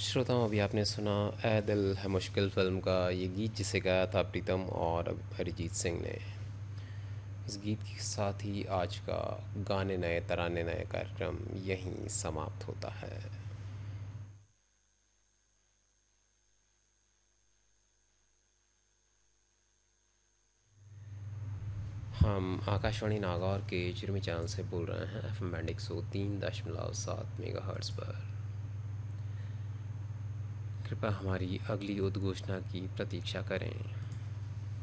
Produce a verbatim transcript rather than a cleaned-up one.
श्रोताओं, अभी आपने सुना ए दिल है मुश्किल फ़िल्म का ये गीत, जिसे गाया था प्रीतम और अरिजीत सिंह ने। इस गीत के साथ ही आज का गाने नए तराने नए कार्यक्रम यहीं समाप्त होता है। हम आकाशवाणी नागौर के चिरमी चैनल से बोल रहे हैं, एफ एम बैंड एक सौ तीन दशमलव सात मेगा हर्ट्स पर। कृपया हमारी अगली उद्घोषणा की प्रतीक्षा करें।